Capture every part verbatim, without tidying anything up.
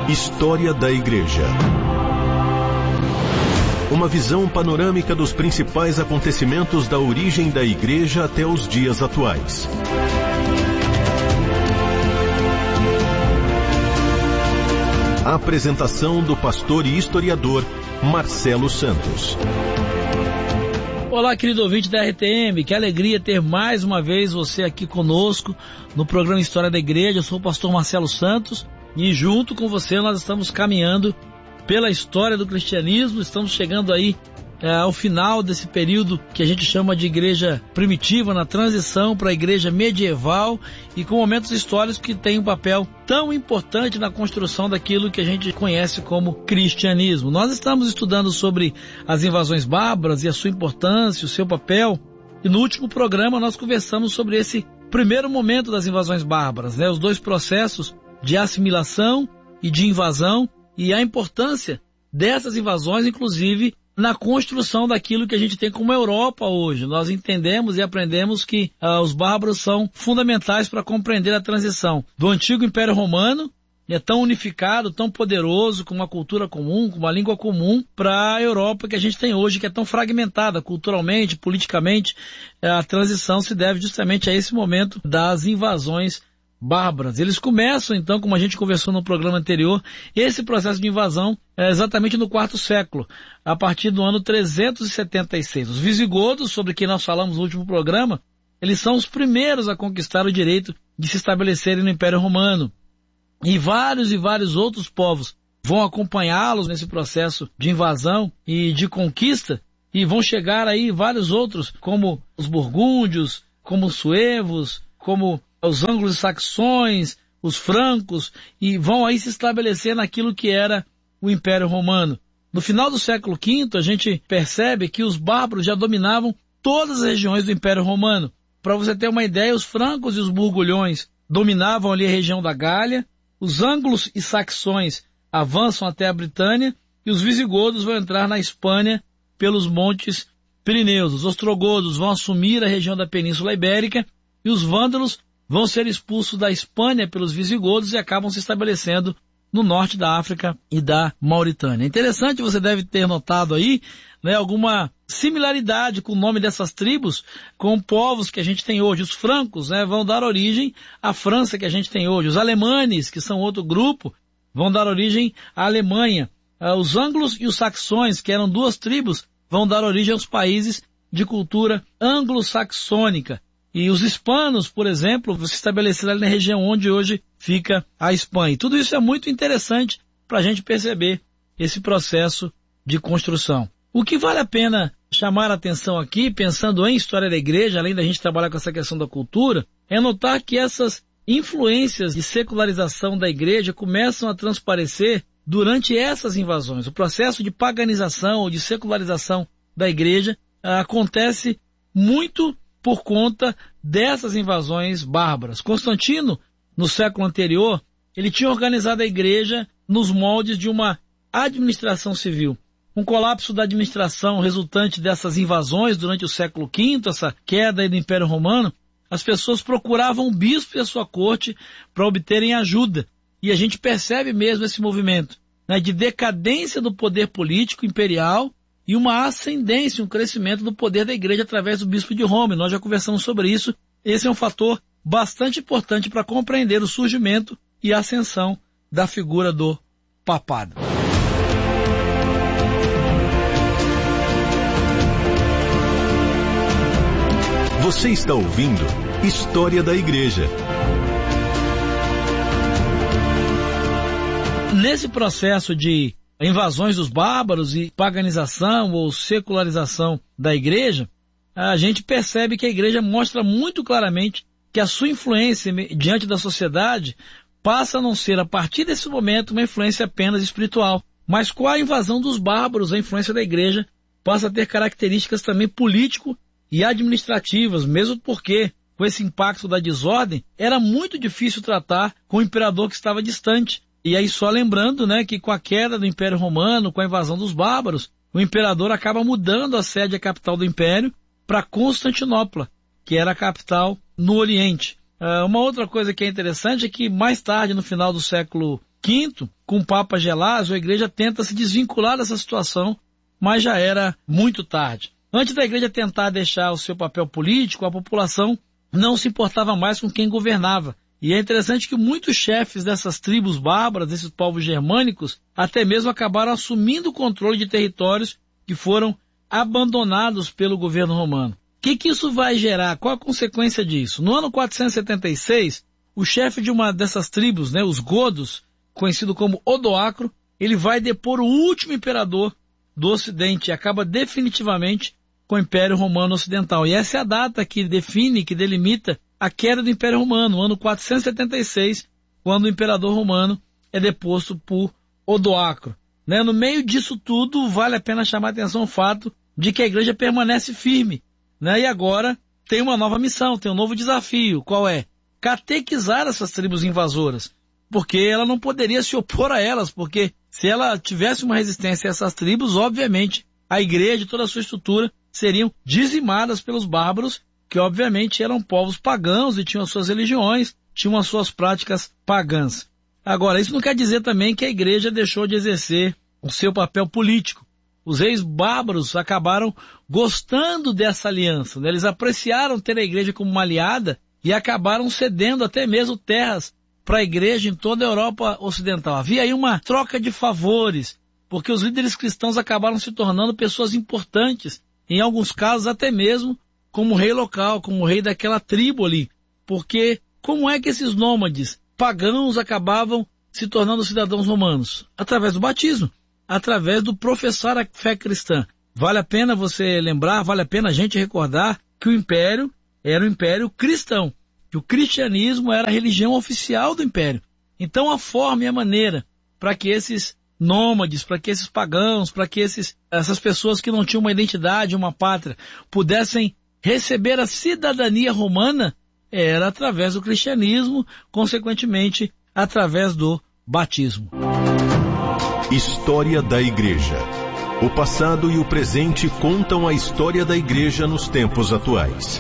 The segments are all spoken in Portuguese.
História da Igreja. Uma visão panorâmica dos principais acontecimentos da origem da Igreja até os dias atuais. A apresentação do pastor e historiador Marcelo Santos. Olá, querido ouvinte da R T M, que alegria ter mais uma vez você aqui conosco no programa História da Igreja. Eu sou o pastor Marcelo Santos e junto com você nós estamos caminhando pela história do cristianismo. Estamos chegando aí é, ao final desse período que a gente chama de igreja primitiva, na transição para a igreja medieval e com momentos históricos que têm um papel tão importante na construção daquilo que a gente conhece como cristianismo. Nós estamos estudando sobre as invasões bárbaras e a sua importância, o seu papel, e no último programa nós conversamos sobre esse primeiro momento das invasões bárbaras, né? Os dois processos de assimilação e de invasão e a importância dessas invasões, inclusive, na construção daquilo que a gente tem como Europa hoje. Nós entendemos e aprendemos que ah, os bárbaros são fundamentais para compreender a transição do antigo Império Romano, que é tão unificado, tão poderoso, com uma cultura comum, com uma língua comum, para a Europa que a gente tem hoje, que é tão fragmentada culturalmente, politicamente. A transição se deve justamente a esse momento das invasões bárbaras. Eles começam, então, como a gente conversou no programa anterior, esse processo de invasão é exatamente no quarto século, a partir do ano trezentos e setenta e seis. Os visigodos, sobre quem nós falamos no último programa, eles são os primeiros a conquistar o direito de se estabelecerem no Império Romano. E vários e vários outros povos vão acompanhá-los nesse processo de invasão e de conquista, e vão chegar aí vários outros, como os burgúndios, como os suevos, como os anglo-saxões, os francos, e vão aí se estabelecer naquilo que era o Império Romano. No final do século quinto, a gente percebe que os bárbaros já dominavam todas as regiões do Império Romano. Para você ter uma ideia, os francos e os burgulhões dominavam ali a região da Gália, os anglos e saxões avançam até a Britânia, e os visigodos vão entrar na Espanha pelos montes Pirineus. Os ostrogodos vão assumir a região da Península Ibérica, e os vândalos vão ser expulsos da Espanha pelos visigodos e acabam se estabelecendo no norte da África e da Mauritânia. É interessante, você deve ter notado aí, né, alguma similaridade com o nome dessas tribos com povos que a gente tem hoje. Os francos, né, vão dar origem à França que a gente tem hoje. Os alemanes, que são outro grupo, vão dar origem à Alemanha. Uh, os anglos e os saxões, que eram duas tribos, vão dar origem aos países de cultura anglo-saxônica. E os hispanos, por exemplo, se estabeleceram ali na região onde hoje fica a Espanha. E tudo isso é muito interessante para a gente perceber esse processo de construção. O que vale a pena chamar a atenção aqui, pensando em história da igreja, além da gente trabalhar com essa questão da cultura, é notar que essas influências de secularização da igreja começam a transparecer durante essas invasões. O processo de paganização ou de secularização da igreja ah, acontece muito por conta dessas invasões bárbaras. Constantino, no século anterior, ele tinha organizado a igreja nos moldes de uma administração civil. Um colapso da administração resultante dessas invasões durante o século quinto, essa queda do Império Romano, as pessoas procuravam o bispo e a sua corte para obterem ajuda. E a gente percebe mesmo esse movimento, né, de decadência do poder político imperial e uma ascendência, um crescimento do poder da igreja através do bispo de Roma. Nós já conversamos sobre isso. Esse é um fator bastante importante para compreender o surgimento e a ascensão da figura do papado. Você está ouvindo História da Igreja. Nesse processo de invasões dos bárbaros e paganização ou secularização da igreja, a gente percebe que a igreja mostra muito claramente que a sua influência diante da sociedade passa a não ser, a partir desse momento, uma influência apenas espiritual. Mas com a invasão dos bárbaros, a influência da igreja passa a ter características também político e administrativas, mesmo porque, com esse impacto da desordem, era muito difícil tratar com o imperador que estava distante. E aí só lembrando, né, que com a queda do Império Romano, com a invasão dos bárbaros, o imperador acaba mudando a sede, a capital do império, para Constantinopla, que era a capital no Oriente. Uh, uma outra coisa que é interessante é que mais tarde, no final do século quinto, com o Papa Gelásio, a igreja tenta se desvincular dessa situação, mas já era muito tarde. Antes da igreja tentar deixar o seu papel político, a população não se importava mais com quem governava. E é interessante que muitos chefes dessas tribos bárbaras, desses povos germânicos, até mesmo acabaram assumindo o controle de territórios que foram abandonados pelo governo romano. O que, que isso vai gerar? Qual a consequência disso? No ano quatrocentos e setenta e seis, o chefe de uma dessas tribos, né, os godos, conhecido como Odoacro, ele vai depor o último imperador do Ocidente e acaba definitivamente com o Império Romano Ocidental. E essa é a data que define, que delimita a queda do Império Romano, o ano quatrocentos e setenta e seis, quando o imperador romano é deposto por Odoacro. Né? No meio disso tudo, vale a pena chamar a atenção o fato de que a igreja permanece firme, né? E agora tem uma nova missão, tem um novo desafio. Qual é? Catequizar essas tribos invasoras, porque ela não poderia se opor a elas, porque se ela tivesse uma resistência a essas tribos, obviamente a igreja e toda a sua estrutura seriam dizimadas pelos bárbaros, que obviamente eram povos pagãos e tinham as suas religiões, tinham as suas práticas pagãs. Agora, isso não quer dizer também que a igreja deixou de exercer o seu papel político. Os reis bárbaros acabaram gostando dessa aliança, né? Eles apreciaram ter a igreja como uma aliada e acabaram cedendo até mesmo terras para a igreja em toda a Europa Ocidental. Havia aí uma troca de favores, porque os líderes cristãos acabaram se tornando pessoas importantes, em alguns casos até mesmo como rei local, como rei daquela tribo ali. Porque como é que esses nômades pagãos acabavam se tornando cidadãos romanos? Através do batismo, através do professar a fé cristã. Vale a pena você lembrar, vale a pena a gente recordar que o império era o império cristão, que o cristianismo era a religião oficial do império. Então a forma e a maneira para que esses nômades, para que esses pagãos, para que esses, essas pessoas que não tinham uma identidade, uma pátria, pudessem receber a cidadania romana, era através do cristianismo, consequentemente, através do batismo. História da Igreja. O passado e o presente contam a história da Igreja nos tempos atuais.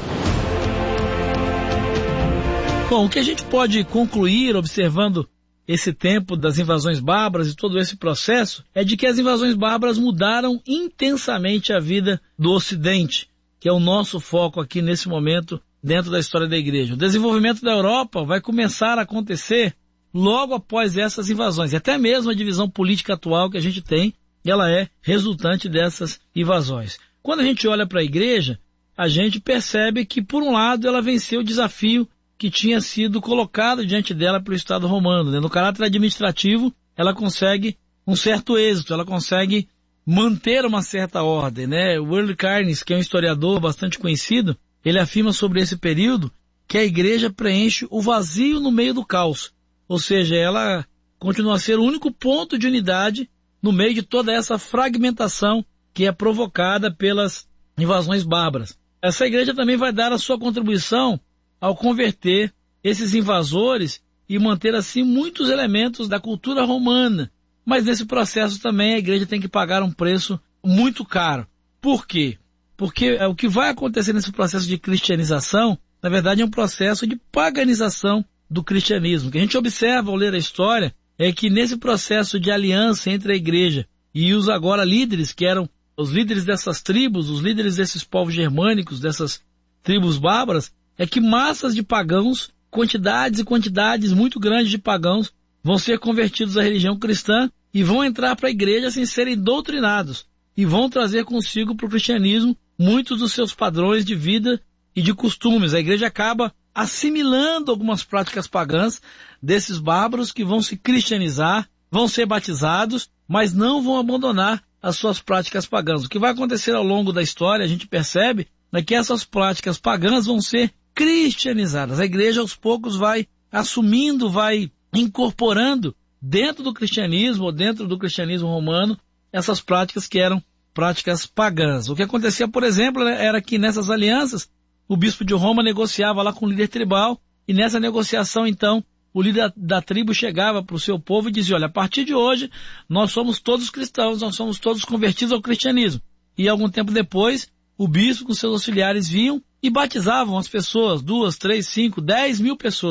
Bom, o que a gente pode concluir observando esse tempo das invasões bárbaras e todo esse processo é de que as invasões bárbaras mudaram intensamente a vida do Ocidente, que é o nosso foco aqui nesse momento dentro da história da Igreja. O desenvolvimento da Europa vai começar a acontecer logo após essas invasões. E até mesmo a divisão política atual que a gente tem, ela é resultante dessas invasões. Quando a gente olha para a Igreja, a gente percebe que, por um lado, ela venceu o desafio que tinha sido colocado diante dela pelo Estado romano, né? No caráter administrativo, ela consegue um certo êxito, ela consegue manter uma certa ordem, né? O Earl Cairns, que é um historiador bastante conhecido, ele afirma sobre esse período que a igreja preenche o vazio no meio do caos, ou seja, ela continua a ser o único ponto de unidade no meio de toda essa fragmentação que é provocada pelas invasões bárbaras. Essa igreja também vai dar a sua contribuição ao converter esses invasores e manter assim muitos elementos da cultura romana. Mas nesse processo também a igreja tem que pagar um preço muito caro. Por quê? Porque o que vai acontecer nesse processo de cristianização, na verdade é um processo de paganização do cristianismo. O que a gente observa ao ler a história é que nesse processo de aliança entre a igreja e os agora líderes, que eram os líderes dessas tribos, os líderes desses povos germânicos, dessas tribos bárbaras, é que massas de pagãos, quantidades e quantidades muito grandes de pagãos, vão ser convertidos à religião cristã e vão entrar para a igreja sem serem doutrinados e vão trazer consigo para o cristianismo muitos dos seus padrões de vida e de costumes. A igreja acaba assimilando algumas práticas pagãs desses bárbaros que vão se cristianizar, vão ser batizados, mas não vão abandonar as suas práticas pagãs. O que vai acontecer ao longo da história, a gente percebe, é que essas práticas pagãs vão ser cristianizadas. A igreja aos poucos vai assumindo, vai incorporando dentro do cristianismo, ou dentro do cristianismo romano, essas práticas que eram práticas pagãs. O que acontecia, por exemplo, era que nessas alianças, o bispo de Roma negociava lá com o líder tribal, e nessa negociação, então, o líder da tribo chegava para o seu povo e dizia, olha, a partir de hoje, nós somos todos cristãos, nós somos todos convertidos ao cristianismo. E algum tempo depois, o bispo com seus auxiliares vinham e batizavam as pessoas, duas, três, cinco, dez mil pessoas.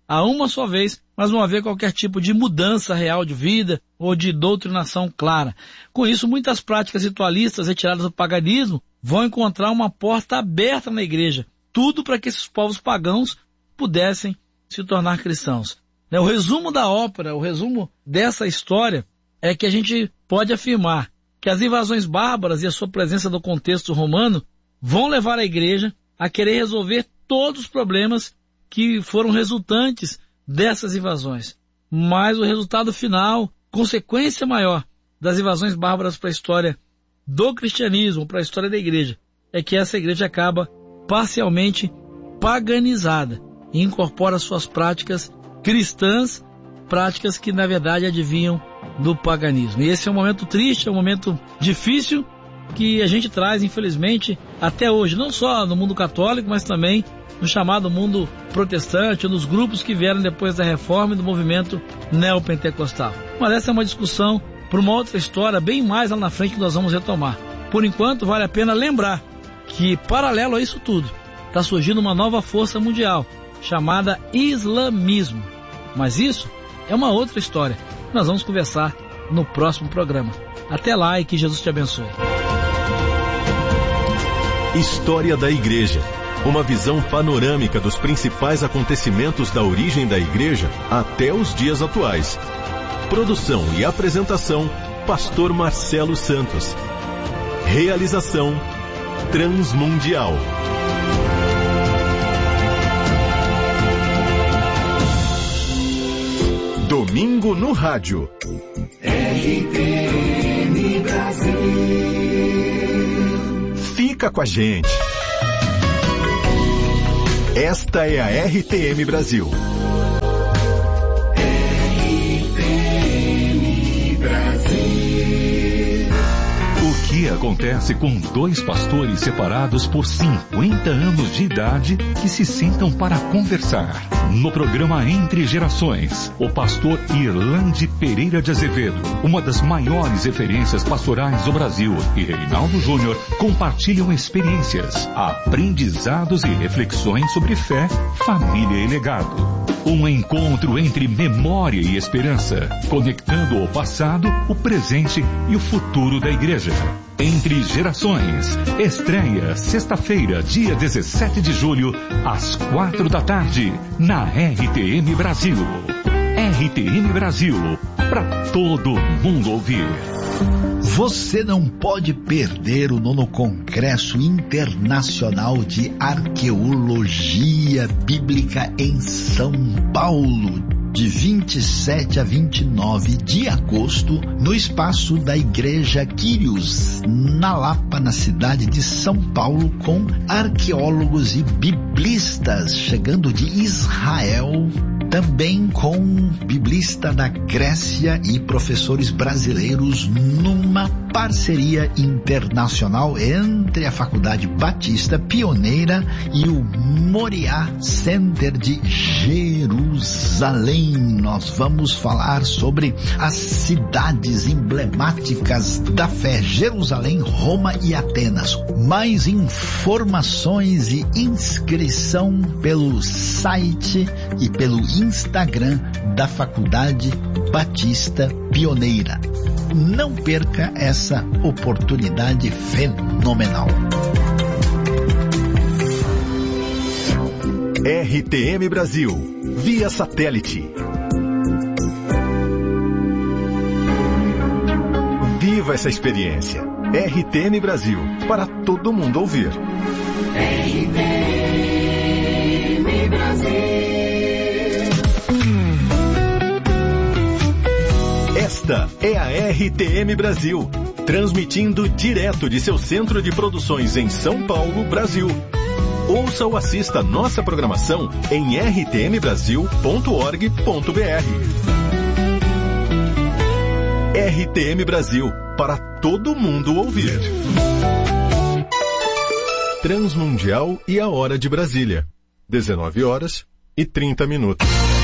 a uma só vez, mas não haver qualquer tipo de mudança real de vida ou de doutrinação clara. Com isso, muitas práticas ritualistas retiradas do paganismo vão encontrar uma porta aberta na igreja, tudo para que esses povos pagãos pudessem se tornar cristãos. O resumo da ópera, o resumo dessa história é que a gente pode afirmar que as invasões bárbaras e a sua presença no contexto romano vão levar a igreja a querer resolver todos os problemas que foram resultantes dessas invasões. Mas o resultado final, consequência maior das invasões bárbaras para a história do cristianismo, para a história da igreja, é que essa igreja acaba parcialmente paganizada e incorpora suas práticas cristãs, práticas que na verdade adivinham do paganismo. E esse é um momento triste, é um momento difícil que a gente traz, infelizmente, até hoje, não só no mundo católico, mas também no chamado mundo protestante, ou nos grupos que vieram depois da reforma e do movimento neopentecostal. Mas essa é uma discussão para uma outra história, bem mais lá na frente que nós vamos retomar. Por enquanto, vale a pena lembrar que, paralelo a isso tudo, está surgindo uma nova força mundial, chamada islamismo. Mas isso é uma outra história. Nós vamos conversar no próximo programa. Até lá e que Jesus te abençoe. História da Igreja. Uma visão panorâmica dos principais acontecimentos da origem da Igreja até os dias atuais. Produção e apresentação, Pastor Marcelo Santos. Realização, Transmundial. Domingo no Rádio. R T M Brasil. Fica com a gente. Esta é a R T M Brasil. R T M Brasil. O que acontece com dois pastores separados por cinquenta anos de idade que se sentam para conversar? No programa Entre Gerações, o pastor Irlande Pereira de Azevedo, uma das maiores referências pastorais do Brasil, e Reinaldo Júnior compartilham experiências, aprendizados e reflexões sobre fé, família e legado. Um encontro entre memória e esperança, conectando o passado, o presente e o futuro da igreja. Entre Gerações, estreia sexta-feira, dia dezessete de julho, às quatro da tarde, na R T M Brasil. R T M Brasil, para todo mundo ouvir. Você não pode perder o nono Congresso Internacional de Arqueologia Bíblica em São Paulo, de vinte e sete a vinte e nove de agosto, no espaço da Igreja Quírios, na Lapa, na cidade de São Paulo, com arqueólogos e biblistas chegando de Israel, também com biblista da Grécia e professores brasileiros, numa parceria internacional entre a Faculdade Batista Pioneira e o Moriá Center de Jerusalém. Nós vamos falar sobre as cidades emblemáticas da fé: Jerusalém, Roma e Atenas. Mais informações e inscrição pelo site e pelo Instagram da Faculdade Batista Pioneira. Não perca essa oportunidade fenomenal. R T M Brasil, via satélite. Viva essa experiência. R T M Brasil, para todo mundo ouvir. R T M Brasil. Esta é a R T M Brasil, transmitindo direto de seu centro de produções em São Paulo, Brasil. Ouça ou assista nossa programação em r t m brasil ponto org ponto b r. R T M Brasil, para todo mundo ouvir. Transmundial e a hora de Brasília, dezenove horas e trinta minutos.